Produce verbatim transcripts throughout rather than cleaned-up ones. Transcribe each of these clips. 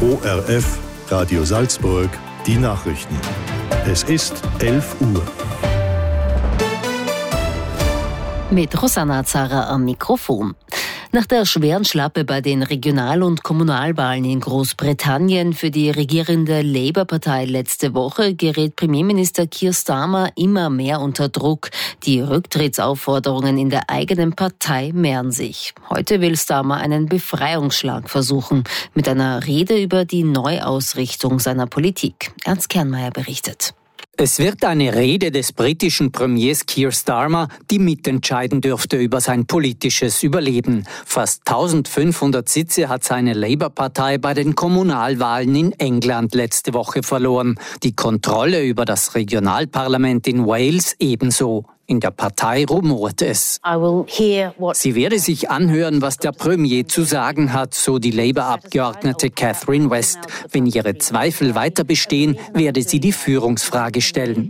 O R F, Radio Salzburg, die Nachrichten. Es ist elf Uhr. Mit Rosanna Zara am Mikrofon. Nach der schweren Schlappe bei den Regional- und Kommunalwahlen in Großbritannien für die regierende Labour-Partei letzte Woche gerät Premierminister Keir Starmer immer mehr unter Druck. Die Rücktrittsaufforderungen in der eigenen Partei mehren sich. Heute will Starmer einen Befreiungsschlag versuchen mit einer Rede über die Neuausrichtung seiner Politik. Ernst Kernmeier berichtet. Es wird eine Rede des britischen Premiers Keir Starmer, die mitentscheiden dürfte über sein politisches Überleben. Fast eintausendfünfhundert Sitze hat seine Labour-Partei bei den Kommunalwahlen in England letzte Woche verloren. Die Kontrolle über das Regionalparlament in Wales ebenso. In der Partei rumort es. Sie werde sich anhören, was der Premier zu sagen hat, so die Labour-Abgeordnete Catherine West. Wenn ihre Zweifel weiter bestehen, werde sie die Führungsfrage stellen.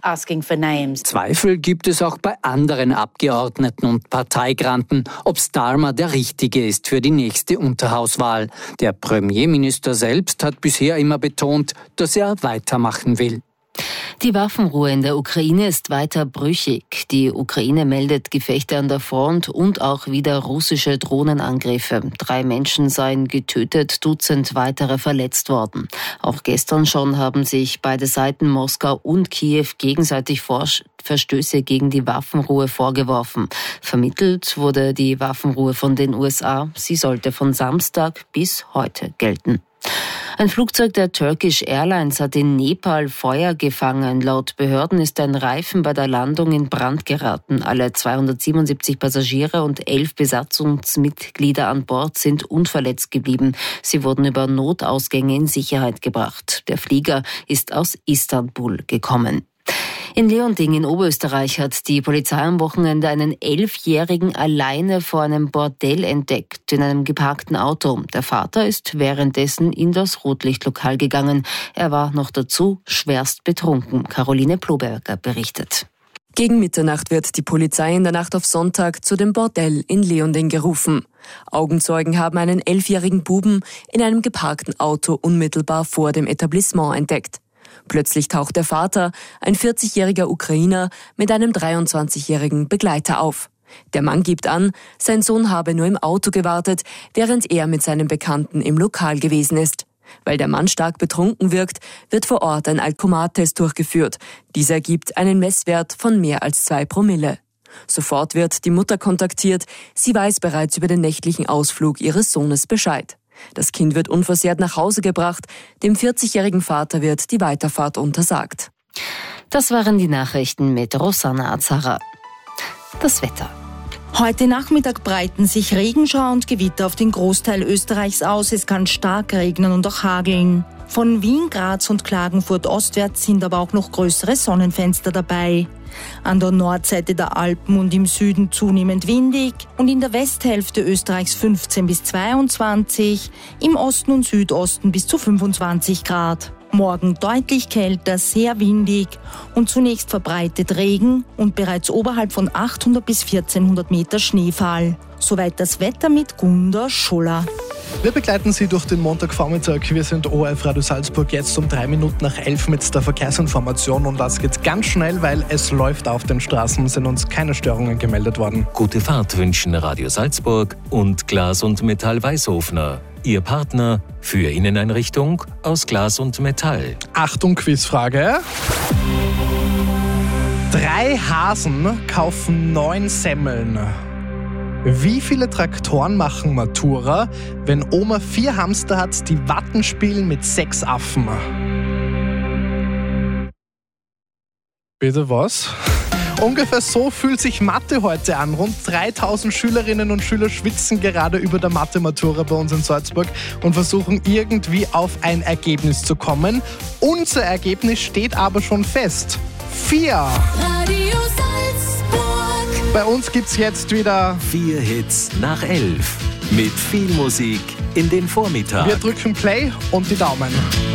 Zweifel gibt es auch bei anderen Abgeordneten und Parteigranten, ob Starmer der Richtige ist für die nächste Unterhauswahl. Der Premierminister selbst hat bisher immer betont, dass er weitermachen will. Die Waffenruhe in der Ukraine ist weiter brüchig. Die Ukraine meldet Gefechte an der Front und auch wieder russische Drohnenangriffe. Drei Menschen seien getötet, Dutzend weitere verletzt worden. Auch gestern schon haben sich beide Seiten, Moskau und Kiew, gegenseitig Vorsch- Verstöße gegen die Waffenruhe vorgeworfen. Vermittelt wurde die Waffenruhe von den U S A. Sie sollte von Samstag bis heute gelten. Ein Flugzeug der Turkish Airlines hat in Nepal Feuer gefangen. Laut Behörden ist ein Reifen bei der Landung in Brand geraten. Alle zweihundertsiebenundsiebzig Passagiere und elf Besatzungsmitglieder an Bord sind unverletzt geblieben. Sie wurden über Notausgänge in Sicherheit gebracht. Der Flieger ist aus Istanbul gekommen. In Leonding in Oberösterreich hat die Polizei am Wochenende einen Elfjährigen alleine vor einem Bordell entdeckt, in einem geparkten Auto. Der Vater ist währenddessen in das Rotlichtlokal gegangen. Er war noch dazu schwerst betrunken. Caroline Ploberger berichtet. Gegen Mitternacht wird die Polizei in der Nacht auf Sonntag zu dem Bordell in Leonding gerufen. Augenzeugen haben einen elfjährigen Buben in einem geparkten Auto unmittelbar vor dem Etablissement entdeckt. Plötzlich taucht der Vater, ein vierzigjähriger Ukrainer, mit einem dreiundzwanzigjährigen Begleiter auf. Der Mann gibt an, sein Sohn habe nur im Auto gewartet, während er mit seinem Bekannten im Lokal gewesen ist. Weil der Mann stark betrunken wirkt, wird vor Ort ein Alkomat-Test durchgeführt. Dieser gibt einen Messwert von mehr als zwei Promille. Sofort wird die Mutter kontaktiert. Sie weiß bereits über den nächtlichen Ausflug ihres Sohnes Bescheid. Das Kind wird unversehrt nach Hause gebracht. Dem vierzigjährigen Vater wird die Weiterfahrt untersagt. Das waren die Nachrichten mit Rosanna Zara. Das Wetter. Heute Nachmittag breiten sich Regenschauer und Gewitter auf den Großteil Österreichs aus. Es kann stark regnen und auch hageln. Von Wien, Graz und Klagenfurt ostwärts sind aber auch noch größere Sonnenfenster dabei. An der Nordseite der Alpen und im Süden zunehmend windig und in der Westhälfte Österreichs fünfzehn bis zweiundzwanzig, im Osten und Südosten bis zu fünfundzwanzig Grad. Morgen deutlich kälter, sehr windig und zunächst verbreitet Regen und bereits oberhalb von achthundert bis vierzehnhundert Meter Schneefall. Soweit das Wetter mit Gunda Schuller. Wir begleiten Sie durch den Montagvormittag. Wir sind O R F Radio Salzburg jetzt um drei Minuten nach elf mit der Verkehrsinformation. Und das geht ganz schnell, weil es läuft auf den Straßen, sind uns keine Störungen gemeldet worden. Gute Fahrt wünschen Radio Salzburg und Glas und Metall Weißhofner. Ihr Partner für Inneneinrichtung aus Glas und Metall. Achtung, Quizfrage. Drei Hasen kaufen neun Semmeln. Wie viele Traktoren machen Matura, wenn Oma vier Hamster hat, die Watten spielen mit sechs Affen? Bitte was? Ungefähr so fühlt sich Mathe heute an. Rund dreitausend Schülerinnen und Schüler schwitzen gerade über der Mathe-Matura bei uns in Salzburg und versuchen irgendwie auf ein Ergebnis zu kommen. Unser Ergebnis steht aber schon fest. Vier. Radio Salzburg. Bei uns gibt's jetzt wieder Vier Hits nach elf. Mit viel Musik in den Vormittag. Wir drücken Play und die Daumen.